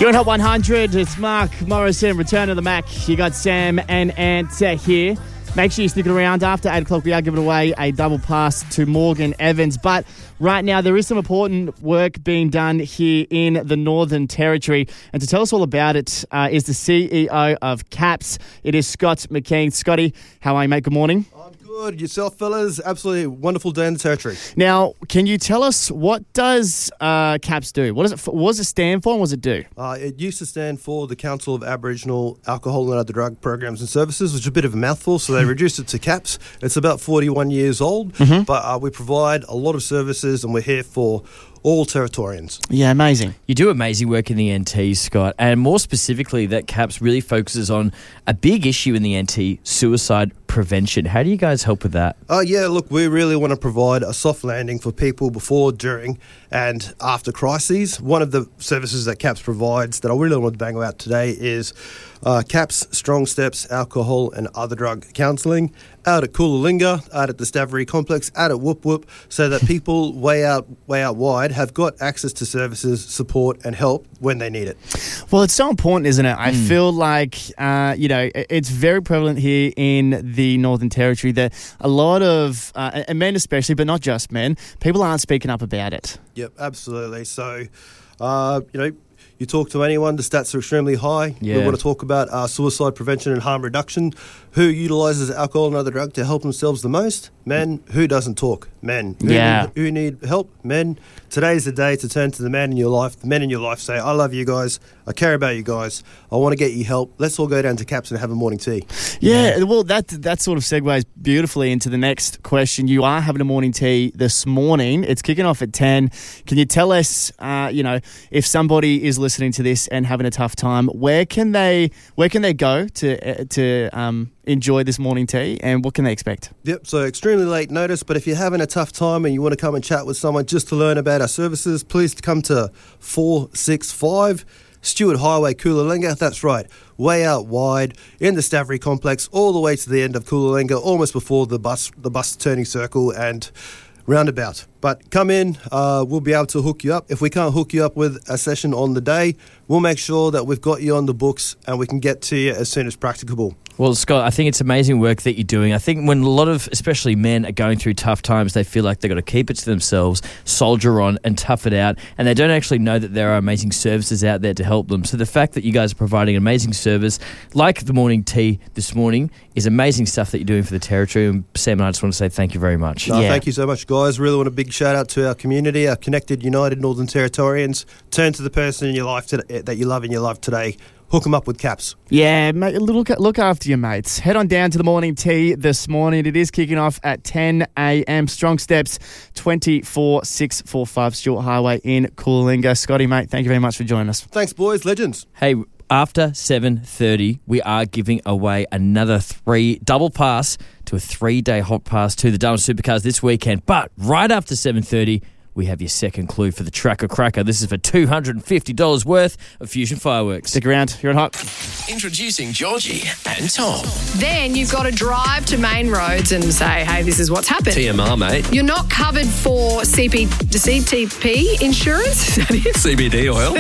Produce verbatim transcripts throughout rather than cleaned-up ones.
You're at Hot one hundred. It's Mark Morrison, Return to the Mac. You got Sam and Ant uh, here. Make sure you stick it around. After eight o'clock, we are giving away a double pass to Morgan Evans. But right now, there is some important work being done here in the Northern Territory. And to tell us all about it uh, is the C E O of CAPS. It is Scott McKean. Scotty, how are you, mate? Good morning. I'm good. Yourself, fellas? Absolutely wonderful day in the Territory. Now, can you tell us what does uh, CAPS do? What does it? What does it stand for and what does it do? Uh, it used to stand for the Council of Aboriginal Alcohol and Other Drug Programs and Services, which is a bit of a mouthful, so they reduced it to CAPS. It's about forty-one years old, mm-hmm. but uh, we provide a lot of services and we're here for all Territorians. Yeah, amazing. You do amazing work in the N T, Scott, and more specifically that CAPS really focuses on a big issue in the N T, suicide prevention. How do you guys help with that? Oh, uh, yeah, look, we really want to provide a soft landing for people before, during and after crises. One of the services that CAPS provides that I really want to bang out today is uh, CAPS Strong Steps Alcohol and Other Drug Counselling out at Coolalingga, out at the Stavry Complex, out at Whoop Whoop, so that people way out, way out wide have got access to services, support and help when they need it. Well, it's so important, isn't it? I mm. feel like, uh, you know, it's very prevalent here in the Northern Territory that a lot of, uh, and men especially, but not just men, people aren't speaking up about it. Yep, absolutely. So, uh, you know, you talk to anyone, the stats are extremely high. Yeah. We want to talk about uh, suicide prevention and harm reduction. Who utilises alcohol and other drug to help themselves the most? Men. Who doesn't talk? Men. Who yeah. Need, who need help? Men. Today's the day to turn to the man in your life. The men in your life say, I love you guys. I care about you guys. I want to get you help. Let's all go down to CAPS and have a morning tea. Yeah, yeah. well, that that sort of segues beautifully into the next question. You are having a morning tea this morning. It's kicking off at ten. Can you tell us, uh, you know, if somebody is listening to this and having a tough time, where can they where can they go to uh, to um, enjoy this morning tea, and what can they expect? Yep, so extremely late notice, but if you're having a tough time and you want to come and chat with someone just to learn about our services, please come to four six five Stewart Highway, Coolalingga. That's right, way out wide in the Stavry Complex, all the way to the end of Coolalingga, almost before the bus the bus turning circle and roundabout. But come in, uh, we'll be able to hook you up. If we can't hook you up with a session on the day, we'll make sure that we've got you on the books and we can get to you as soon as practicable. Well, Scott, I think it's amazing work that you're doing. I think when a lot of, especially men, are going through tough times, they feel like they've got to keep it to themselves, soldier on and tough it out, and they don't actually know that there are amazing services out there to help them. So the fact that you guys are providing an amazing service, like the morning tea this morning, is amazing stuff that you're doing for the Territory. And Sam and I just want to say thank you very much. No, yeah. Thank you so much, guys. Really want a big shout out to our community, our connected, united Northern Territorians. Turn to the person in your life today, that you love in your life today. Hook them up with CAPS. Yeah, mate, look look after your mates. Head on down to the morning tea this morning. It is kicking off at ten a.m. Strong Steps, twenty-four six forty-five Stewart Highway in Coolalingga. Scotty, mate, thank you very much for joining us. Thanks, boys. Legends. Hey, after seven thirty, we are giving away another three double pass to a three-day hot pass to the Darwin Supercars this weekend. But right after seven thirty, we have your second clue for the Tracker Cracker. This is for two hundred fifty dollars worth of Fusion Fireworks. Stick around. You're on Hot. Introducing Georgie and Tom. Then you've got to drive to Main Roads and say, hey, this is what's happened. T M R, mate. You're not covered for C P, C T P insurance? Is that it? C B D oil.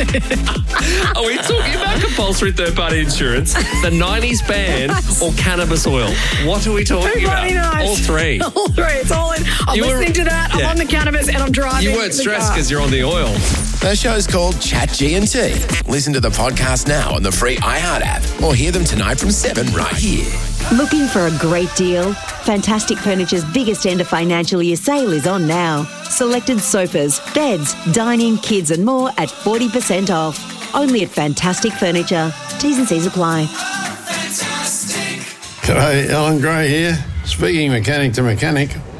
Are we talking about compulsory third-party insurance, the nineties ban, or cannabis oil? What are we talking Everybody about? knows. All three. All three. It's all in. I'm You were- listening to that. Yeah. I'm on the cannabis and I'm driving. You weren't stressed because you're on the oil. The show's called Chat G and T. Listen to the podcast now on the free iHeart app or hear them tonight from seven right here. Looking for a great deal? Fantastic Furniture's biggest end of financial year sale is on now. Selected sofas, beds, dining, kids and more at forty percent off. Only at Fantastic Furniture. T's and C's apply. G'day, Alan Gray here. Speaking mechanic to mechanic,